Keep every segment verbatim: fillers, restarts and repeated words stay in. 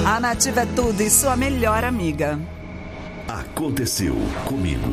A Nativa é tudo e sua melhor amiga. Aconteceu comigo.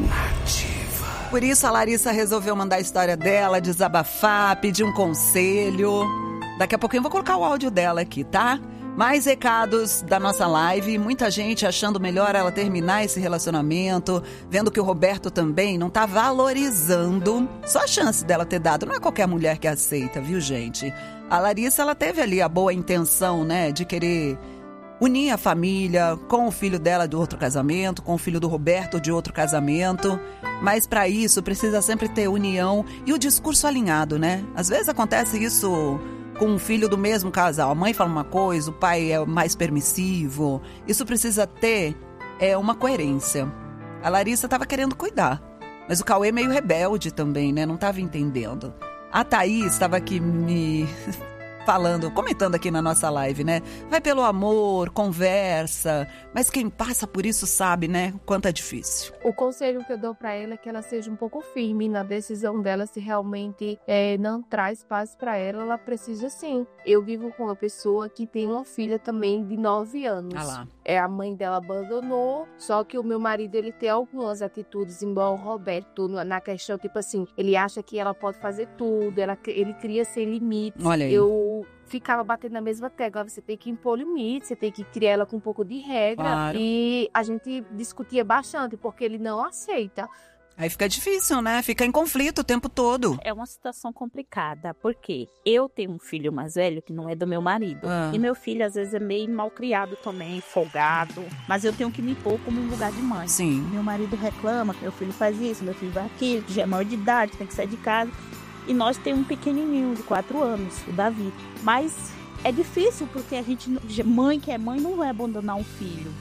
Por isso a Larissa resolveu mandar a história dela, desabafar, pedir um conselho. Daqui a pouquinho eu vou colocar o áudio dela aqui, tá? Mais recados da nossa live, muita gente achando melhor ela terminar esse relacionamento, vendo que o Roberto também não tá valorizando só a chance dela ter dado. Não é qualquer mulher que aceita, viu, gente? A Larissa, ela teve ali a boa intenção, né, de querer unir a família com o filho dela de outro casamento, com o filho do Roberto de outro casamento, mas para isso precisa sempre ter união e o discurso alinhado, né? Às vezes acontece isso com um filho do mesmo casal. A mãe fala uma coisa, o pai é mais permissivo. Isso precisa ter é, uma coerência. A Larissa estava querendo cuidar, mas o Cauê meio rebelde também, né? Não estava entendendo. A Thaís estava aqui me falando, comentando aqui na nossa live, né? Vai pelo amor, conversa, mas quem passa por isso sabe, né? O quanto é difícil. O conselho que eu dou para ela é que ela seja um pouco firme na decisão dela, se realmente é, não traz paz para ela, ela precisa sim. Eu vivo com uma pessoa que tem uma filha também de nove anos. Ah lá. É, a mãe dela abandonou, só que o meu marido, ele tem algumas atitudes, embora o Roberto, na questão, tipo assim, ele acha que ela pode fazer tudo, ela, ele cria sem limites. Olha aí. Eu ficava batendo na mesma tecla, você tem que impor limites, você tem que criar ela com um pouco de regra. Claro. E a gente discutia bastante, porque ele não aceita. Aí fica difícil, né? Fica em conflito o tempo todo. É uma situação complicada, porque eu tenho um filho mais velho que não é do meu marido. Ah. E meu filho, às vezes, é meio malcriado também, folgado. Mas eu tenho que me pôr como em lugar de mãe. Sim. Meu marido reclama que meu filho faz isso, meu filho vai aquilo, que já é maior de idade, tem que sair de casa. E nós temos um pequenininho de quatro anos, o Davi. Mas é difícil, porque a gente, mãe que é mãe, não vai abandonar um filho.